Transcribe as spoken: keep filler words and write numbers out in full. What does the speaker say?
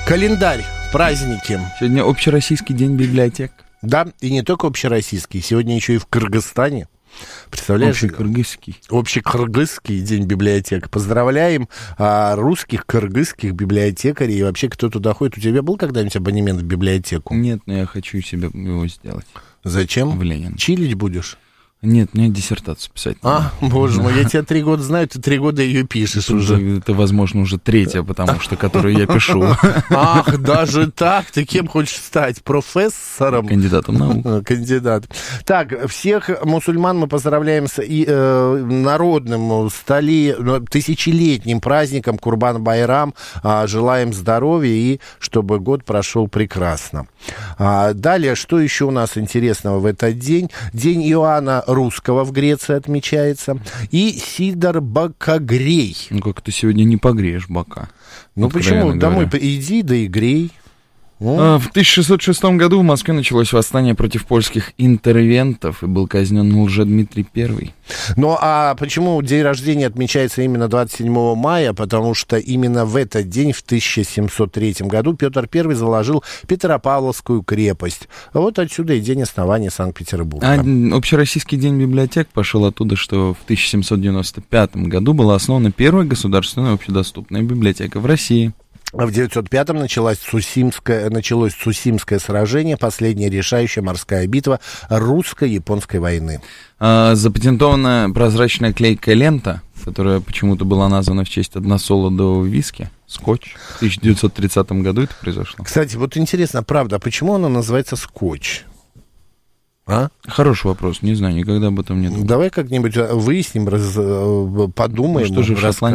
Календарь, праздники. Сегодня общероссийский день библиотек. Да, и не только общероссийский, сегодня еще и в Кыргызстане. Представляешь? Общекыргызский. Общекыргызский день библиотек. Поздравляем а, русских, кыргызских библиотекарей и вообще, кто туда ходит. У тебя был когда-нибудь абонемент в библиотеку? Нет, но я хочу себе его сделать. Зачем? В Ленин. Чилить будешь? Нет, мне диссертацию писать надо. А, боже мой, я тебя три года знаю, ты три года ее пишешь это, уже. Это, возможно, уже третья, потому что, которую я пишу. Ах, даже так? Ты кем хочешь стать? Профессором? Кандидатом наук. Кандидат. Так, всех мусульман мы поздравляем с и, э, народным, столи, тысячелетним праздником Курбан-Байрам. А, желаем здоровья и чтобы год прошел прекрасно. А, далее, что еще у нас интересного в этот день? День Иоанна Русского в Греции отмечается. И Сидор Бокогрей. Ну, как ты сегодня не погреешь бока. Ну, почему? Домой иди, да и грей. А, в тысяча шестьсот шестом году в Москве началось восстание против польских интервентов, и был казнен Лжедмитрий Первый. Ну, а почему день рождения отмечается именно двадцать седьмого мая? Потому что именно в этот день, в тысяча семьсот третьем году, Петр Первый заложил Петропавловскую крепость. Вот отсюда и день основания Санкт-Петербурга. А общероссийский день библиотек пошел оттуда, что в тысяча семьсот девяносто пятом году была основана первая государственная общедоступная библиотека в России. В девятьсот пятом началось Цусимское, началось Цусимское сражение, последняя решающая морская битва русско-японской войны. А, запатентована прозрачная клейкая лента, которая почему-то была названа в честь односолодового виски, скотч. В тысяча девятьсот тридцатом году это произошло. Кстати, вот интересно, правда, а почему она называется скотч? А? Хороший вопрос, не знаю, никогда об этом не думал. Давай как-нибудь выясним, раз, подумаем, ну, что же, расскажем.